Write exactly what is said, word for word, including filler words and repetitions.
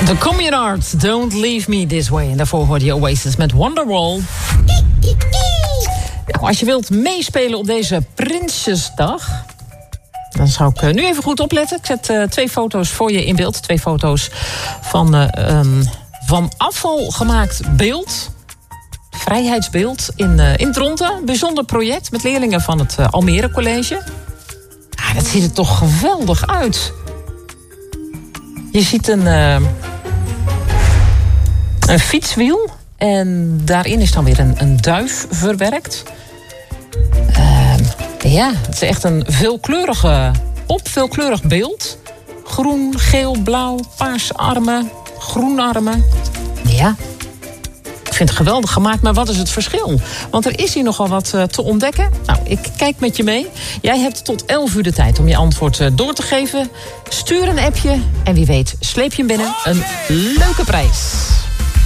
The Communards, Don't Leave Me This Way. En daarvoor hoorde je Oasis met Wonderwall. Nou, als je wilt meespelen op deze Prinsjesdag, dan zou ik nu even goed opletten. Ik zet uh, twee foto's voor je in beeld. Twee foto's van, uh, um, van afval gemaakt beeld. Vrijheidsbeeld in, uh, in Dronten. Een bijzonder project met leerlingen van het uh, Almere College. Ah, dat ziet er toch geweldig uit. Je ziet een, uh, een fietswiel. En daarin is dan weer een, een duif verwerkt. Uh, ja, het is echt een veelkleurige, op veelkleurig beeld. Groen, geel, blauw, paarse armen, groene armen. Ja, ik vind het geweldig gemaakt, maar wat is het verschil? Want er is hier nogal wat uh, te ontdekken. Nou, ik kijk met je mee. Jij hebt tot elf uur de tijd om je antwoord uh, door te geven. Stuur een appje en wie weet sleep je hem binnen een leuke prijs.